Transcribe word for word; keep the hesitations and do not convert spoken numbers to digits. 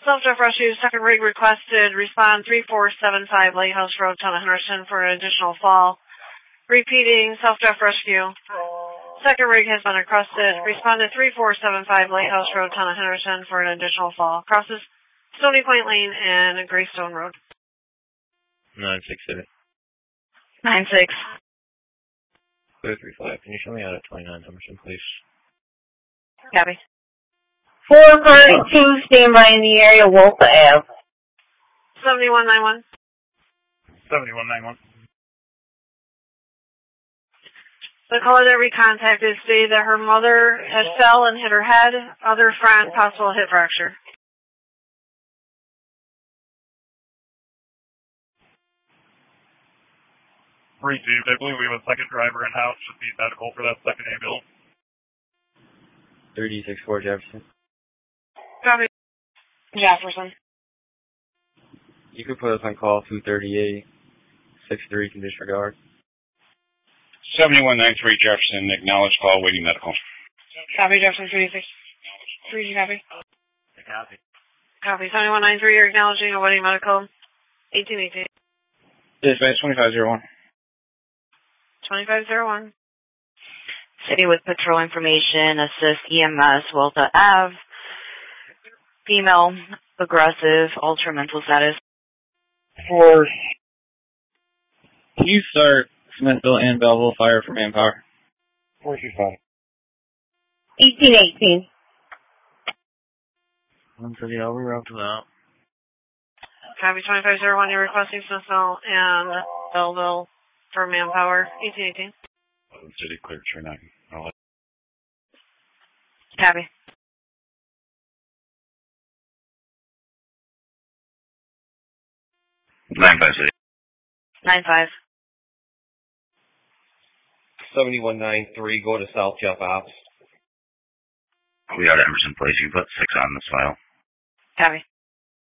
Self-Drive Rescue, second rig requested. Respond three four seven five Lighthouse Road, Town of Henderson for an additional fall. Repeating, Self-Drive Rescue. Second rig has been requested. Respond to three four seven five Lighthouse Road, Town of Henderson for an additional fall. Crosses Stony Point Lane and Greystone Road. nine six eight. nine six. Clear three five. Can you show me out at twenty-nine Henderson, please? Copy. four thirty-two, stand by in the area, Walter Ave. seventy-one ninety-one. seventy-one ninety-one. The caller that we contacted stated that her mother had fell and hit her head. Other front, possible hip fracture. Received. I believe we have a second driver in-house. Should be medical for that second ambulance. thirty sixty-four Jefferson. Copy. Jefferson. You could put us on call two thirty-eight. six three can disregard. seventy-one ninety-three Jefferson. Acknowledge call. Waiting medical. Copy, Jefferson three six. three copy. Copy. Copy. seventy-one ninety-three, you're acknowledging awaiting medical. eighteen eighteen. Dispatch twenty-five oh one. twenty-five oh one. City with patrol information, assist E M S, Walter Ave. Female, aggressive, ultra mental status. For can you start Smithville and Belleville fire for manpower? four two five. eighteen eighteen. one thirty over, we're up to that. Copy twenty-five oh one, you're requesting Smithville and Belleville for manpower. eighteen eighteen. City clear, turn nine. Copy. nine five city. nine five. seventy-one ninety-three, go to South Jeff Ops. We got Emerson Place. You put six on this file. Copy.